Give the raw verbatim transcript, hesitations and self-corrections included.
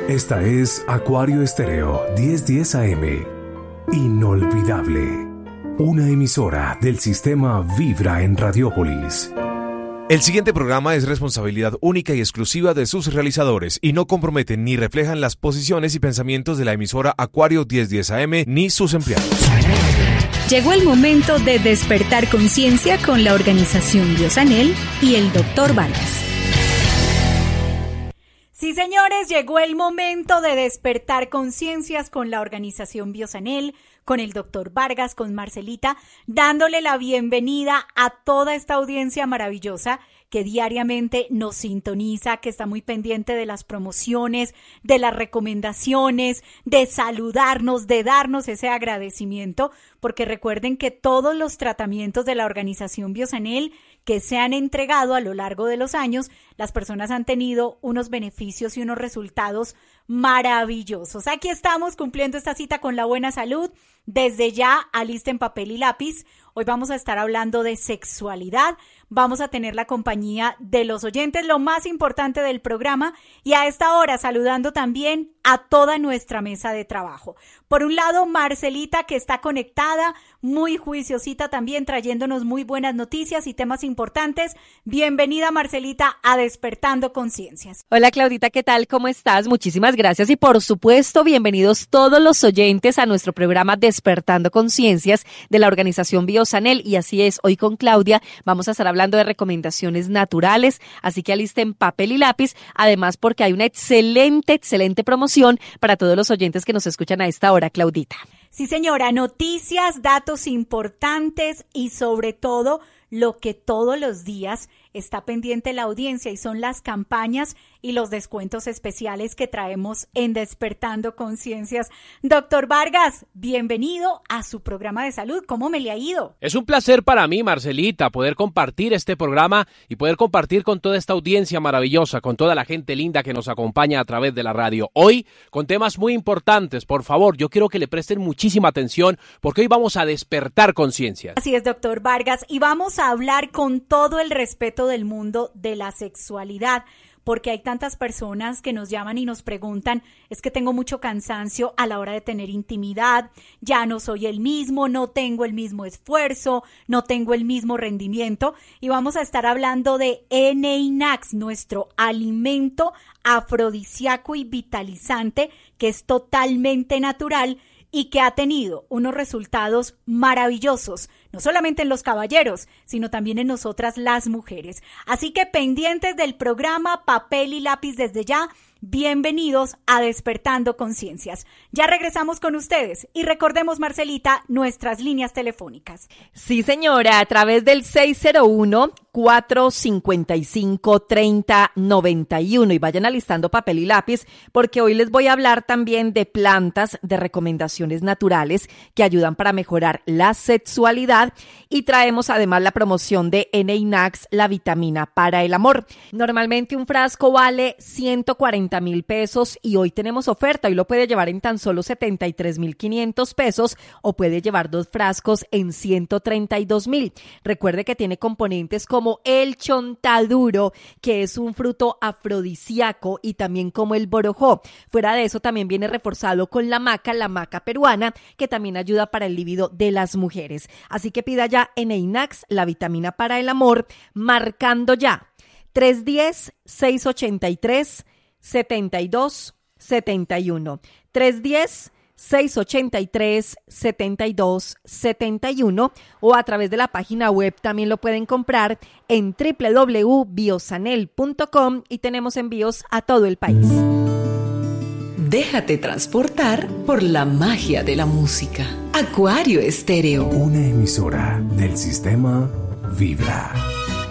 Esta es Acuario Estéreo diez diez A M. Inolvidable. Una emisora del sistema Vibra en Radiópolis. El siguiente programa es responsabilidad única y exclusiva de sus realizadores y no comprometen ni reflejan las posiciones y pensamientos de la emisora Acuario diez diez A M ni sus empleados. Llegó el momento de despertar conciencia con la organización Biosanel y el doctor Vargas. Sí, señores, llegó el momento de despertar conciencias con la organización Biosanel, con el doctor Vargas, con Marcelita, dándole la bienvenida a toda esta audiencia maravillosa que diariamente nos sintoniza, que está muy pendiente de las promociones, de las recomendaciones, de saludarnos, de darnos ese agradecimiento, porque recuerden que todos los tratamientos de la organización Biosanel que se han entregado a lo largo de los años, las personas han tenido unos beneficios y unos resultados maravillosos. Aquí estamos cumpliendo esta cita con la buena salud. Desde ya, alisten papel y lápiz. Hoy vamos a estar hablando de sexualidad. Vamos a tener la compañía de los oyentes, lo más importante del programa, y a esta hora saludando también a toda nuestra mesa de trabajo. Por un lado, Marcelita, que está conectada, muy juiciosita también, trayéndonos muy buenas noticias y temas importantes. Bienvenida, Marcelita, a Despertando Conciencias. Hola, Claudita, ¿qué tal? ¿Cómo estás? Muchísimas gracias y por supuesto, bienvenidos todos los oyentes a nuestro programa Despertando Conciencias de la organización Biosanel. Y así es, hoy con Claudia vamos a estar hablando de recomendaciones naturales, así que alisten papel y lápiz, además porque hay una excelente, excelente promoción para todos los oyentes que nos escuchan a esta hora, Claudita. Sí, señora, noticias, datos importantes y sobre todo lo que todos los días está pendiente la audiencia y son las campañas y los descuentos especiales que traemos en Despertando Conciencias. Doctor Vargas, bienvenido a su programa de salud. ¿Cómo me le ha ido? Es un placer para mí, Marcelita, poder compartir este programa y poder compartir con toda esta audiencia maravillosa, con toda la gente linda que nos acompaña a través de la radio. Hoy, con temas muy importantes, por favor, yo quiero que le presten muchísima atención porque hoy vamos a despertar conciencias. Así es, doctor Vargas, y vamos a hablar con todo el respeto del mundo de la sexualidad, porque hay tantas personas que nos llaman y nos preguntan, es que tengo mucho cansancio a la hora de tener intimidad, ya no soy el mismo, no tengo el mismo esfuerzo, no tengo el mismo rendimiento, y vamos a estar hablando de Eneinax, nuestro alimento afrodisíaco y vitalizante, que es totalmente natural y que ha tenido unos resultados maravillosos, no solamente en los caballeros, sino también en nosotras las mujeres. Así que pendientes del programa, papel y lápiz desde ya. Bienvenidos a Despertando Conciencias. Ya regresamos con ustedes y recordemos, Marcelita, nuestras líneas telefónicas. Sí, señora, a través del seis cero uno, cuatro cinco cinco, tres cero nueve uno y vayan alistando papel y lápiz porque hoy les voy a hablar también de plantas de recomendaciones naturales que ayudan para mejorar la sexualidad y traemos además la promoción de Eneinax, la vitamina para el amor. Normalmente un frasco vale ciento cuarenta mil pesos y hoy tenemos oferta, hoy lo puede llevar en tan solo setenta y tres mil quinientos pesos o puede llevar dos frascos en ciento treinta y dos mil. Recuerde que tiene componentes como el chontaduro, que es un fruto afrodisíaco, y también como el borojó. Fuera de eso también viene reforzado con la maca, la maca peruana, que también ayuda para el libido de las mujeres. Así que pida ya Eneinax, la vitamina para el amor, marcando ya tres uno cero, seis ocho tres, siete dos siete uno, tres uno cero, seis ocho tres, siete dos siete uno o a través de la página web también lo pueden comprar en doble u doble u doble u punto biosanel punto com y tenemos envíos a todo el país. Déjate transportar por la magia de la música. Acuario Estéreo. Una emisora del sistema Vibra.